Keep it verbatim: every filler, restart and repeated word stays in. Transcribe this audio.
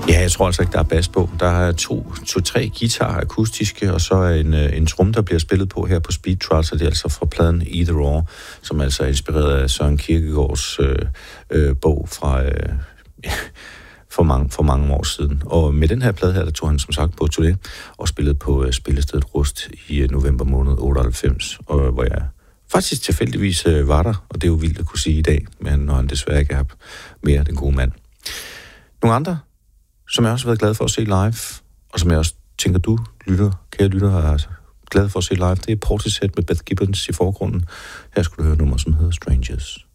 Ja, jeg tror altså ikke, der er bas på. Der er to, to tre guitarer akustiske, og så er en, en trum, der bliver spillet på her på Speed Trials, og det er altså fra pladen Either Or, som altså er inspireret af Søren Kierkegaards øh, øh, bog fra øh, for, mange, for mange år siden. Og med den her plade her, der tog han som sagt på turné og spillede på øh, spillestedet Rust i øh, november måned otteoghalvfems, og hvor jeg faktisk tilfældigvis øh, var der, og det er jo vildt at kunne sige i dag, men når han desværre ikke er mere den gode mand. Nogle andre, som jeg også har været glad for at se live, og som jeg også tænker, du lytter, kære lytter, er glad for at se live, det er Portishead med Beth Gibbons i forgrunden. Her skulle du høre nummer, som hedder Strangers.